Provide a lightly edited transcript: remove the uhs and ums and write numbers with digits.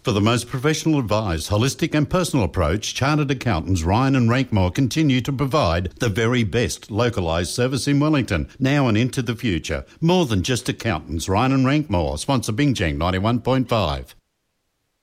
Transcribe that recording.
For the most professional advised, holistic and personal approach, Chartered Accountants Ryan and Rankmore continue to provide the very best localised service in Wellington, now and into the future. More than just accountants, Ryan and Rankmore, sponsor Bingjang 91.5.